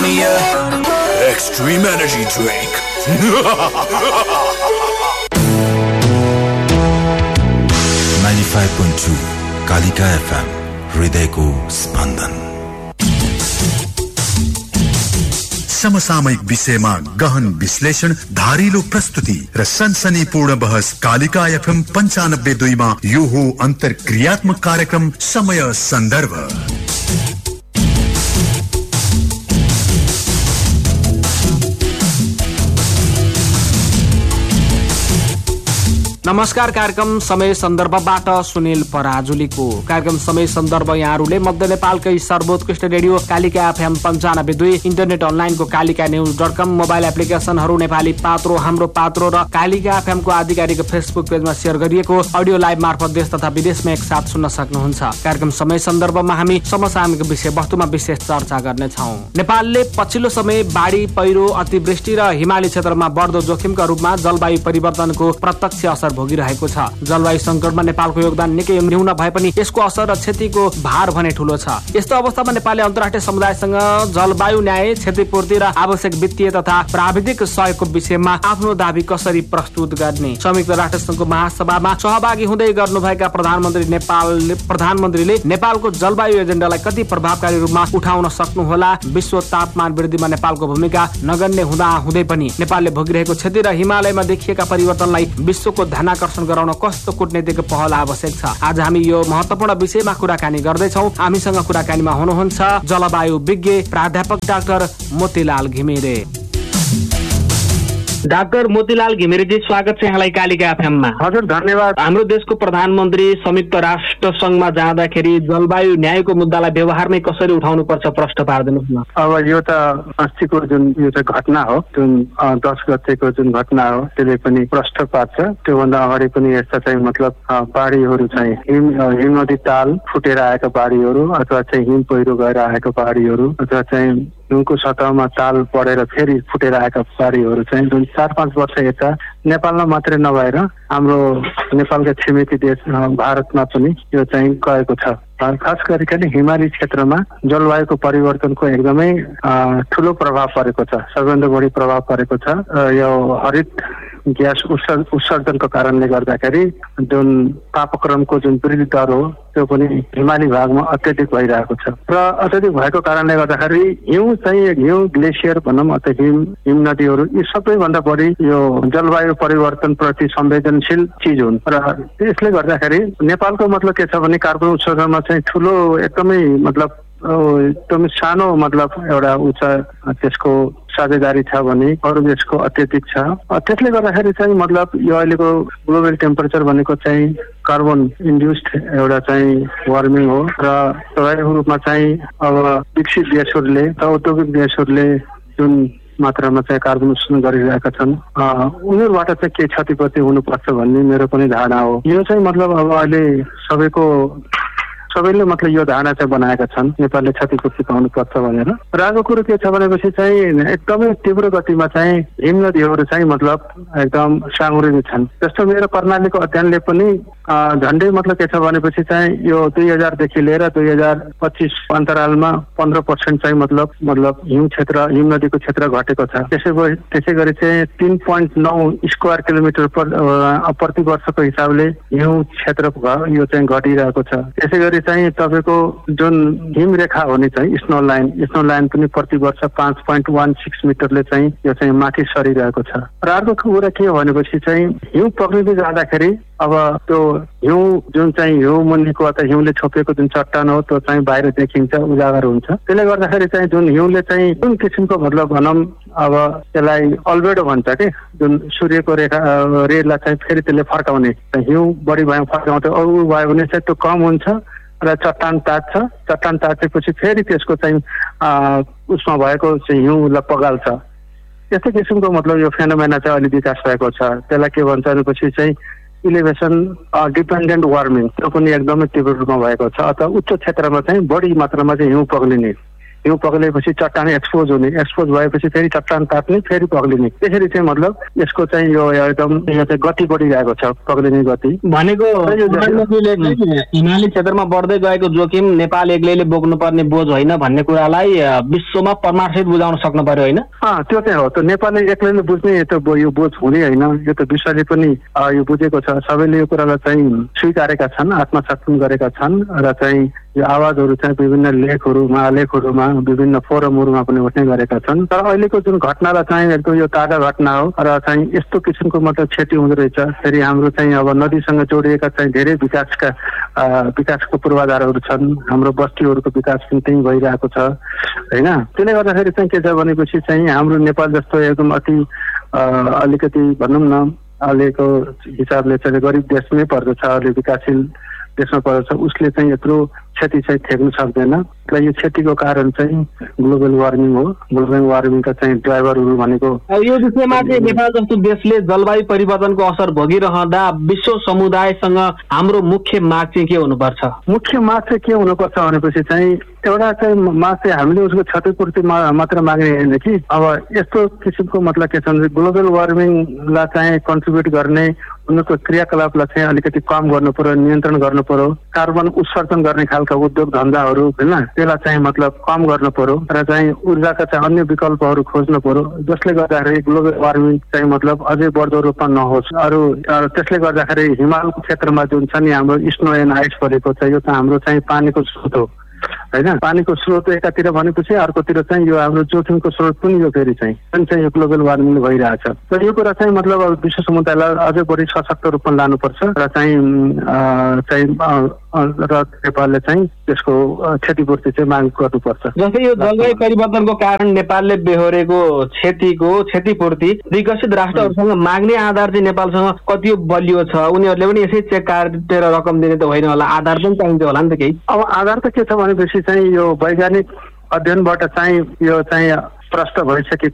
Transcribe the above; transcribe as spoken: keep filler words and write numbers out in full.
me a extreme energy drink. ninety-five point two Kalika F M, हृदयको स्पन्दन। समसामयिक विषयमा गहन विश्लेषण, धारिलो प्रस्तुति र सनसनीपूर्ण बहस। कालिका एफएम पंचानब्बे दुईमा यो हो अन्तर्क्रियात्मक कार्यक्रम समय सन्दर्भ। नमस्कार। कार्यक्रम समय सन्दर्भबाट सुनिल पराजुलीको। कार्यक्रम समय सन्दर्भ यहाँहरूले मध्य नेपालकै सर्वोत्कृष्ट रेडियो कालिका एफएम पन्चानब्बे दुई, इन्टरनेट अनलाइनको कालिका न्युज डट कम, मोबाइल एप्लिकेसनहरू नेपाली पात्रो, हाम्रो पात्रो र कालिका एफएमको आधिकारिक फेसबुक पेजमा सेयर गरिएको अडियो लाइभ मार्फत देश तथा विदेशमा एकसाथ सुन्न सक्नुहुन्छ। कार्यक्रम समय सन्दर्भमा हामी समसामयिक विषय वस्तुमा विशेष चर्चा गर्नेछौँ। नेपालले पछिल्लो समय बाढी, पहिरो, अतिवृष्टि र हिमाली क्षेत्रमा बढ्दो जोखिमका रूपमा जलवायु परिवर्तनको प्रत्यक्ष असर भोगिरहेको छ। जलवायु संकटमा नेपालको योगदान निकै न्यून भए पनि यसको असर र क्षतिको भार भने ठूलो छ। यस्तो अवस्थामा नेपालले अन्तर्राष्ट्रिय समुदायसँग जलवायु न्याय, क्षतिपूर्ति र आवश्यक वित्तीय तथा प्राविधिक सहयोगको विषयमा आफ्नो दाबी कसरी प्रस्तुत गर्ने? संयुक्त राष्ट्र संघको महासभामा सहभागी हुँदै गर्नुभएका प्रधानमन्त्री नेपाल प्रधानमन्त्रीले नेपालको जलवायु एजेन्डालाई कति प्रभावकारी रूपमा उठाउन सक्नुहोला? विश्व तापमान वृद्धिमा नेपालको भूमिका नगण्य हुँदा हुँदै पनि नेपालले भोगिरहेको क्षति र हिमालयमा देखिएका परिवर्तनलाई विश्वको ध्यानाकर्षण गराउन कस्तो कूटनीतिक पहल आवश्यक छ? आज हामी यो महत्त्वपूर्ण विषयमा कुराकानी गर्दैछौँ। हामीसँग कुराकानीमा हुनुहुन्छ जलवायु विज्ञ प्राध्यापक डाक्टर मोतीलाल घिमिरे। डाक्टर मोतीलाल घिमिरेजी, स्वागत छ यहाँलाई कालिका एफएममा। हजुर, धन्यवाद। हाम्रो देशको प्रधानमन्त्री संयुक्त राष्ट्र संघमा जाँदाखेरि जलवायु न्यायको मुद्दालाई व्यवहारमै कसरी उठाउनु पर्छ प्रश्न पार्दिनुहोस् न। अब यो त अस्तिको जुन यो चाहिँ घटना हो, जुन दस गतेको जुन घटना हो, त्यसले पनि प्रश्न पार्छ। त्योभन्दा अगाडि पनि यस्ता चाहिँ मतलब बाढीहरू चाहिँ हिम हिम नदी ताल फुटेर आएका बाढीहरू, अथवा चाहिँ हिम पहिरो गएर आएको बाढीहरू, अथवा चाहिँ हिउँको सतहमा ताल पढेर फेरि फुटेर आएका बाढीहरू चाहिँ जुन चार पाँच वर्ष यता नेपालमा मात्रै नभएर हाम्रो नेपालका छिमेकी देश भारतमा पनि यो चाहिँ गएको छ। खास गरिकन हिमाली क्षेत्रमा जलवायुको परिवर्तनको एकदमै ठुलो प्रभाव परेको छ। सबैभन्दा बढी प्रभाव परेको छ यो हरित ग्यास उत्सर्जनको कारणले गर्दाखेरि जुन तापक्रमको जुन वृद्धि दर हो त्यो पनि हिमाली भागमा अत्यधिक भइरहेको छ। र अत्यधिक भएको कारणले गर्दाखेरि हिउँ चाहिँ हिउँ ग्लेसियर भनौँ अथवा हिम हिम नदीहरू यी सबैभन्दा बढी यो जलवायु परिवर्तन प्रति संवेदनशील चिज हुन्। र यसले गर्दाखेरि नेपालको मतलब के छ भने कार्बन उत्सर्जनमा चाहिँ ठुलो एकदमै मतलब एकदमै सानो मतलब एउटा उच्च त्यसको साझेदारी छ भने अरू देशको अत्यधिक छ। त्यसले गर्दाखेरि चाहिँ मतलब यो अहिलेको ग्लोबल टेम्परेचर भनेको चाहिँ कार्बन इन्ड्युस्ड एउटा चाहिँ वार्मिङ हो। र स्वाभाविक रूपमा चाहिँ अब विकसित देशहरूले औद्योगिक देशहरूले जुन मात्रामा चाहिँ कार्बन उत्सर्जन गरिरहेका छन् उनीहरूबाट चाहिँ के क्षतिपूर्ति हुनुपर्छ भन्ने मेरो पनि धारणा हो। यो चाहिँ मतलब अब अहिले सबैको सबैले मतलब यो धारणा चाहिँ बनाएका छन् नेपालले क्षतिपूर्ति पाउनुपर्छ भनेर। र अर्को कुरो के छ भनेपछि चाहिँ एकदमै तीव्र गतिमा चाहिँ हिम नदीहरू चाहिँ मतलब एकदम साँगुरिने छन्। जस्तो मेरो कर्णालीको अध्ययनले पनि झन्डै मतलब के छ भनेपछि चाहिँ यो दुई हजारदेखि लिएर दुई हजार पच्चिस अन्तरालमा पन्ध्र पर्सेन्ट चाहिँ मतलब मतलब हिउँ क्षेत्र हिम नदीको क्षेत्र घटेको छ। त्यसै त्यसै गरी चाहिँ तिन पोइन्ट नौ स्क्वायर किलोमिटर प्रति वर्षको हिसाबले हिउँ क्षेत्र यो चाहिँ घटिरहेको छ। त्यसै गरी चाहिँ तपाईँको जुन हिम रेखा हो नि चाहिँ स्नो लाइन स्नो लाइन पनि प्रति वर्ष पाँच पोइन्ट वान सिक्स मिटरले चाहिँ यो चाहिँ माथि सरिरहेको छ। र अर्को कुरा के हो भनेपछि चाहिँ हिउँ पक्रिँदै जाँदाखेरि अब त्यो हिउँ जुन चाहिँ हिउँ मुनिको अथवा हिउँले छोपेको जुन चट्टान हो त्यो चाहिँ बाहिर देखिन्छ, उजागर हुन्छ। त्यसले गर्दाखेरि चाहिँ जुन हिउँले चाहिँ जुन किसिमको मतलब भनौँ अब त्यसलाई अल्बेडो भन्छ कि जुन सूर्यको रेखा रेलाई चाहिँ फेरि त्यसले फर्काउने, हिउँ बढी भयो फर्काउँछ, अरू भयो भने चाहिँ त्यो कम हुन्छ र चट्टान तात्छ। चट्टान तातेपछि फेरि त्यसको चाहिँ उसमा भएको चाहिँ हिउँलाई पगाल्छ। यस्तै किसिमको मतलब यो फेनोमेना चाहिँ अहिले विकास भएको छ। त्यसलाई के भन्छ भनेपछि चाहिँ इलिभेसन डिपेन्डेन्ट वार्मिङ, त्यो पनि एकदमै तीव्र रूपमा भएको छ। अथवा उच्च क्षेत्रमा चाहिँ बढी मात्रामा चाहिँ हिउँ पग्लिने, हिउँ पग्लेपछि चट्टान एक्सपोज हुने, एक्सपोज भएपछि फेरि चट्टान तात्ने, फेरि पग्लिने, त्यसरी चाहिँ मतलब यसको चाहिँ यो एकदम यो चाहिँ गति बढिरहेको छ, पग्लिने गति भनेको हिमाली क्षेत्रमा बढ्दै गएको जोखिम नेपाल एक्लैले बोक्नुपर्ने बोझ होइन भन्ने कुरालाई विश्वमा प्रमाणसहित बुझाउन सक्नु पर्यो होइन? त्यो चाहिँ हो, त नेपालले एक्लैले बुझ्ने त यो बोझ हुने होइन, यो त विश्वले पनि यो बुझेको छ, सबैले यो कुरालाई चाहिँ स्वीकारेका छन्, आत्मसात गरेका छन् र चाहिँ यो आवाजहरू चाहिँ विभिन्न लेखहरूमा लेखहरूमा विभिन्न फोरमहरूमा पनि उठ्ने गरेका छन्। तर अहिलेको जुन घटनालाई चाहिँ एकदम यो ताजा घटना हो र चाहिँ यस्तो किसिमको मतलब क्षति हुँदो रहेछ। फेरि हाम्रो चाहिँ अब नदीसँग जोडिएका चाहिँ धेरै विकासका विकासको पूर्वाधारहरू छन्, हाम्रो बस्तीहरूको विकास पनि त्यहीँ भइरहेको छ होइन। त्यसले गर्दाखेरि चाहिँ के छ भनेपछि चाहिँ हाम्रो नेपाल जस्तो एकदम अति अलिकति भनौँ न अहिलेको हिसाबले चाहिँ गरिब देशमै पर्दछ, अहिले विकासशील देशमा पर्दछ, उसले चाहिँ यत्रो क्षति चाहिँ ठेक्नु सक्दैन र यो क्षतिको कारण चाहिँ ग्लोबल वार्मिङ हो। ग्लोबल वार्मिङका चाहिँ ड्राइभरहरू भनेको यो विषयमा चाहिँ नेपाल जस्तो देशले जलवायु परिवर्तनको असर भोगिरहँदा विश्व समुदायसँग हाम्रो मुख्य माग चाहिँ के हुनुपर्छ? मुख्य माग चाहिँ के हुनुपर्छ भनेपछि चाहिँ एउटा चाहिँ माग चाहिँ हामीले उसको क्षतिपूर्ति मात्र माग्ने होइन कि अब यस्तो किसिमको मतलब के छ भने ग्लोबल वार्मिङलाई चाहिँ कन्ट्रिब्युट गर्ने उनीहरूको क्रियाकलापलाई चाहिँ अलिकति कम गर्नु पर्यो, नियन्त्रण गर्नु पर्यो, कार्बन उत्सर्जन गर्ने खालका उद्योग धन्दाहरू होइन त्यसलाई चाहिँ मतलब कम गर्नु पर्यो र चाहिँ ऊर्जाका चाहिँ अन्य विकल्पहरू खोज्नु पर्यो जसले गर्दाखेरि ग्लोबल वार्मिङ चाहिँ मतलब अझै बढ्दो रूपमा नहोस्। अरू त्यसले गर्दाखेरि हिमालको क्षेत्रमा जुन छ नि हाम्रो स्नो एन्ड आइस परेको छ, यो त हाम्रो चाहिँ पानीको स्रोत हो होइन। पानीको स्रोत एकातिर भनेपछि अर्कोतिर चाहिँ यो हाम्रो जोखिमको स्रोत पनि यो फेरि चाहिँ अनि चाहिँ यो ग्लोबल वार्मिङले भइरहेछ। र यो कुरा चाहिँ मतलब अब विश्व समुदायलाई अझै बढी सशक्त रूपमा लानुपर्छ र चाहिँ चाहिँ र नेपालले चाहिँ त्यसको क्षतिपूर्ति चाहिँ माग गर्नुपर्छ। जस्तै यो जलवायु परिवर्तनको कारण नेपालले बेहोरेको क्षतिको क्षतिपूर्ति विकसित राष्ट्रहरूसँग माग्ने आधार चाहिँ नेपालसँग कति बलियो छ? उनीहरूले पनि यसै चेक काटेर रकम दिने त होइन होला, आधार पनि चाहिन्छ होला नि त केही? अब आधार त के छ भनेपछि चाहिँ यो वैज्ञानिक अध्ययनबाट चाहिँ यो चाहिँ प्रष्ट भइसकेको